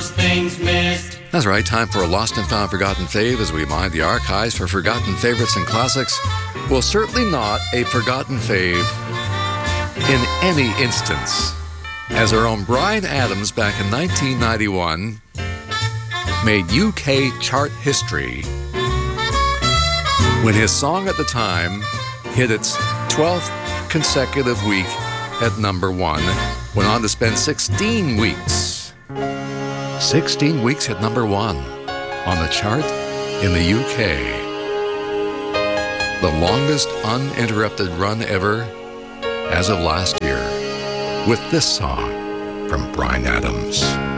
those things missed. That's right, time for a Lost and Found Forgotten Fave as we mine the archives for forgotten favorites and classics. Well, certainly not a forgotten fave in any instance, as our own Bryan Adams back in 1991 made UK chart history when his song at the time hit its 12th consecutive week at number one, went on to spend 16 weeks at number one on the chart in the UK. The longest uninterrupted run ever as of last year, with this song from Bryan Adams.